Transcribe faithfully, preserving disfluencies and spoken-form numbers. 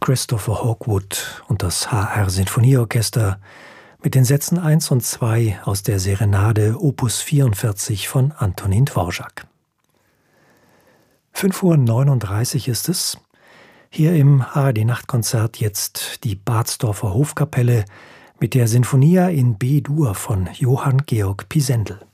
Christopher Hawkwood und das H R Sinfonieorchester mit den Sätzen eins und zwei aus der Serenade Opus vierundvierzig von Antonin Dvorak. fünf Uhr neununddreißig ist es. Hier im H R D-Nachtkonzert jetzt die Bardsdorfer Hofkapelle mit der Sinfonia in B-Dur von Johann Georg Pisendel.